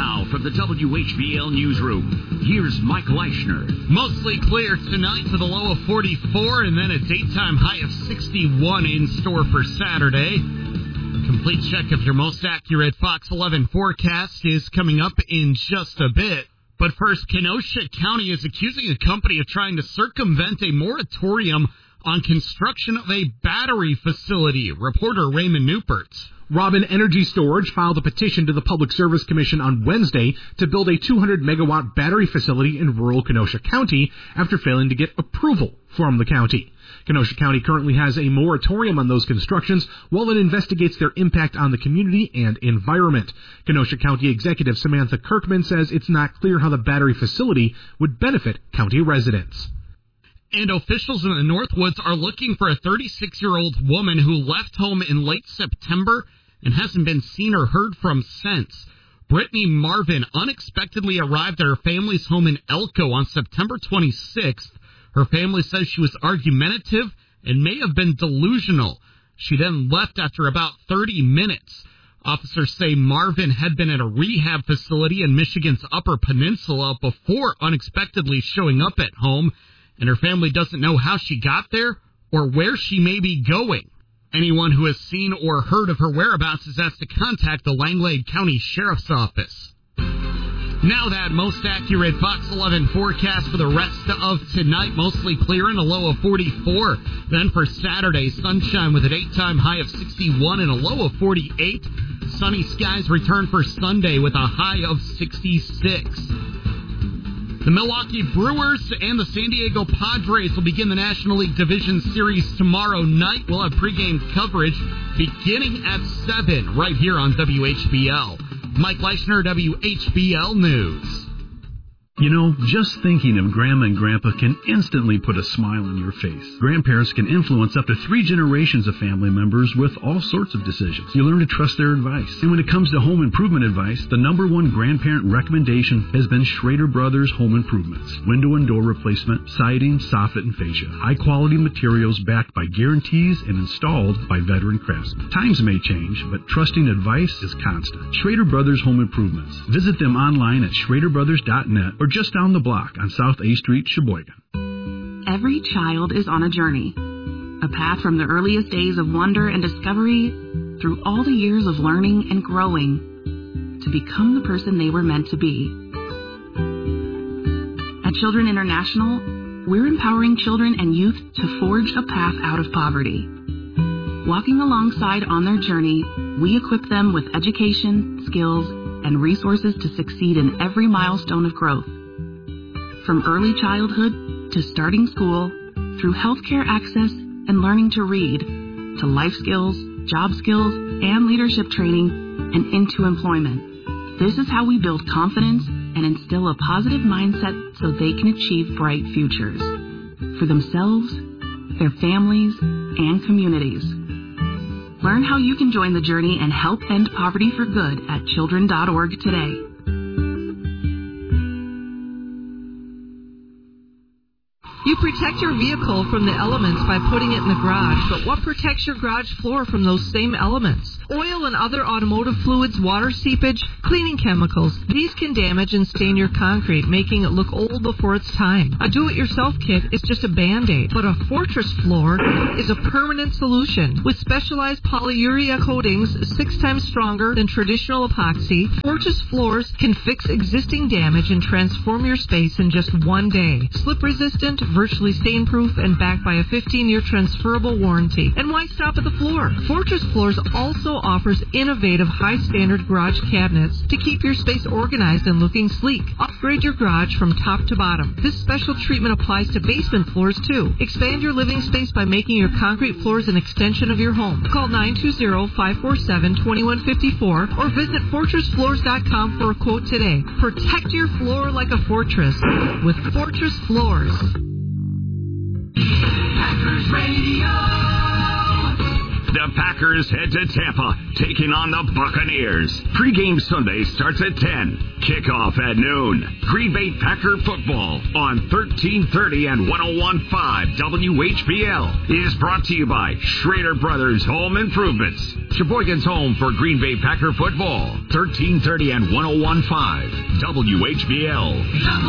Now, from the WHBL Newsroom, here's Mike Leischner. Mostly clear tonight with a low of 44 and then a daytime high of 61 in store for Saturday. A complete check of your most accurate Fox 11 forecast is coming up in just a bit. But first, Kenosha County is accusing a company of trying to circumvent a moratorium on construction of a battery facility. Reporter Raymond Newpert. Robin Energy Storage filed a petition to the Public Service Commission on Wednesday to build a 200-megawatt battery facility in rural Kenosha County after failing to get approval from the county. Kenosha County currently has a moratorium on those constructions while it investigates their impact on the community and environment. Kenosha County Executive Samantha Kirkman says it's not clear how the battery facility would benefit county residents. And officials in the Northwoods are looking for a 36-year-old woman who left home in late September and hasn't been seen or heard from since. Brittany Marvin unexpectedly arrived at her family's home in Elko on September 26th. Her family says she was argumentative and may have been delusional. She then left after about 30 minutes. Officers say Marvin had been at a rehab facility in Michigan's Upper Peninsula before unexpectedly showing up at home, and her family doesn't know how she got there or where she may be going. Anyone who has seen or heard of her whereabouts is asked to contact the Langlade County Sheriff's Office. Now that most accurate Fox 11 forecast for the rest of tonight, mostly clear and a low of 44. Then for Saturday, sunshine with a daytime high of 61 and a low of 48. Sunny skies return for Sunday with a high of 66. The Milwaukee Brewers and the San Diego Padres will begin the National League Division Series tomorrow night. We'll have pregame coverage beginning at 7 right here on WHBL. Mike Leischner, WHBL News. You know, just thinking of Grandma and Grandpa can instantly put a smile on your face. Grandparents can influence up to 3 generations of family members with all sorts of decisions. You learn to trust their advice. And when it comes to home improvement advice, the #1 grandparent recommendation has been Schrader Brothers Home Improvements. Window and door replacement, siding, soffit, and fascia. High-quality materials backed by guarantees and installed by veteran craftsmen. Times may change, but trusting advice is constant. Schrader Brothers Home Improvements. Visit them online at schraderbrothers.net or just down the block on South A Street, Sheboygan. Every child is on a journey, a path from the earliest days of wonder and discovery through all the years of learning and growing to become the person they were meant to be. At Children International, we're empowering children and youth to forge a path out of poverty. Walking alongside on their journey, we equip them with education, skills, and resources to succeed in every milestone of growth. From early childhood to starting school, through healthcare access and learning to read, to life skills, job skills, and leadership training, and into employment. This is how we build confidence and instill a positive mindset so they can achieve bright futures for themselves, their families, and communities. Learn how you can join the journey and help end poverty for good at children.org today. You protect your vehicle from the elements by putting it in the garage, but what protects your garage floor from those same elements? Oil and other automotive fluids, water seepage, cleaning chemicals. These can damage and stain your concrete, making it look old before its time. A do-it-yourself kit is just a Band-Aid, but a Fortress floor is a permanent solution. With specialized polyurea coatings 6 times stronger than traditional epoxy, Fortress floors can fix existing damage and transform your space in just 1 day. Slip-resistant, virtually stain-proof, and backed by a 15-year transferable warranty. And why stop at the floor? Fortress Floors also offers innovative, high-standard garage cabinets to keep your space organized and looking sleek. Upgrade your garage from top to bottom. This special treatment applies to basement floors, too. Expand your living space by making your concrete floors an extension of your home. Call 920-547-2154 or visit FortressFloors.com for a quote today. Protect your floor like a fortress with Fortress Floors. Packers Radio, The Packers head to Tampa, taking on the Buccaneers. Pre-game Sunday starts at 10. Kickoff at noon. Green Bay Packer football on 1330 and 101.5 WHBL is brought to you by Schrader Brothers Home Improvements. Sheboygan's home for Green Bay Packer football. 1330 and 101.5 WHBL.